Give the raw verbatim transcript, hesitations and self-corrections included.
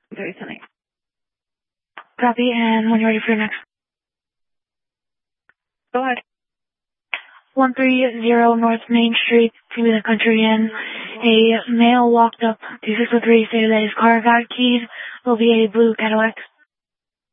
thirty something. Copy, and when you're ready for your next. Go ahead. one thirty North Main Street, to the Country Inn. A male walked up to six oh three, stated that his car got keyed. Will be a blue Cadillac.